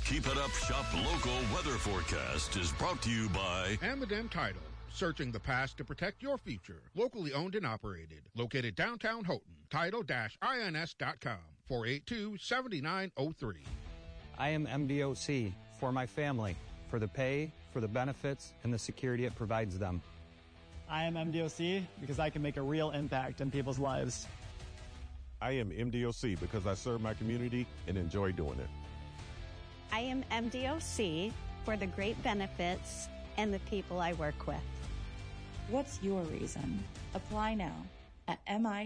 Keep It Up Shop Local weather forecast is brought to you by Amadem Title. Searching the past to protect your future. Locally owned and operated. Located downtown Houghton. Title-ins.com. 482-7903. I am MDOC for my family, for the pay, for the benefits, and the security it provides them. I am MDOC because I can make a real impact in people's lives. I am MDOC because I serve my community and enjoy doing it. I am MDOC for the great benefits and the people I work with. What's your reason? Apply now at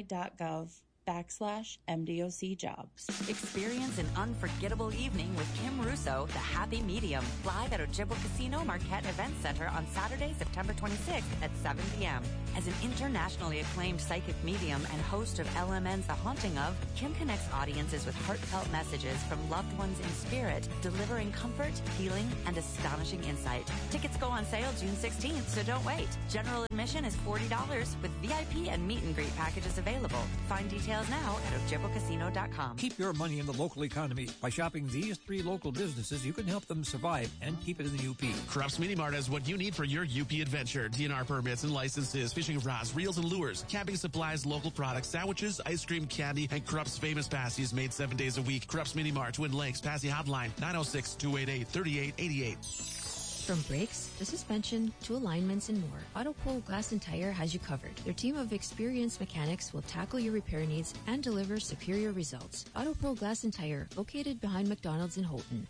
mi.gov/MDOC jobs. Experience an unforgettable evening with Kim Russo, The Happy Medium, live at Ojibwa Casino Marquette Event Center on Saturday, September 26th at 7 p.m. As an internationally acclaimed psychic medium and host of LMN's The Haunting Of, Kim connects audiences with heartfelt messages from loved ones in spirit, delivering comfort, healing, and astonishing insight. Tickets go on sale June 16th, so don't wait. General admission is $40 with VIP and meet and greet packages available. Find details now at ojibwacasino.com. Keep your money in the local economy. By shopping these 3 local businesses, you can help them survive and keep it in the UP. Krupp's Mini Mart has what you need for your UP adventure. DNR permits and licenses, fishing rods, reels and lures, camping supplies, local products, sandwiches, ice cream, candy, and Krupp's famous pasties made 7 days a week. Krupp's Mini Mart, Twin Lakes, Passy Hotline, 906-288-3888. From brakes to suspension to alignments and more, AutoPro Glass and Tire has you covered. Their team of experienced mechanics will tackle your repair needs and deliver superior results. AutoPro Glass and Tire, located behind McDonald's in Houghton,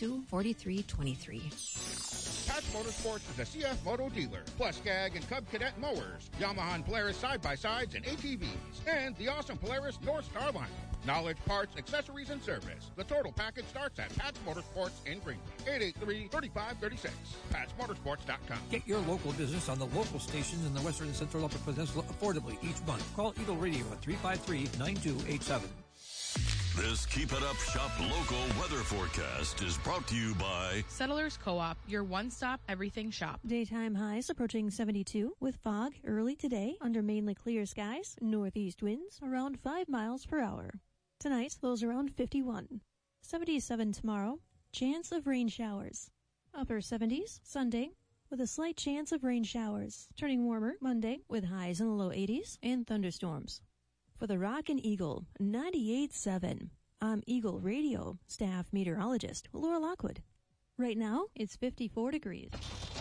482-4323. Patch Motorsports is a CF Moto dealer, plus Skag and Cub Cadet mowers, Yamaha and Polaris side-by-sides and ATVs, and the awesome Polaris North Star lineup. Knowledge, parts, accessories, and service. The total package starts at Patch Motorsports in Greenville. 883-3536. PatchMotorsports.com. Get your local business on the local stations in the Western and Central Upper Peninsula affordably each month. Call Eagle Radio at 353-9287. This Keep It Up Shop Local weather forecast is brought to you by Settlers Co-op, your one-stop everything shop. Daytime highs approaching 72 with fog early today under mainly clear skies, northeast winds around 5 miles per hour. Tonight, lows around 51. 77 tomorrow, chance of rain showers. Upper 70s Sunday with a slight chance of rain showers. Turning warmer Monday with highs in the low 80s and thunderstorms. For the Rockin' Eagle 98.7, I'm Eagle Radio staff meteorologist Laura Lockwood. Right now, it's 54 degrees.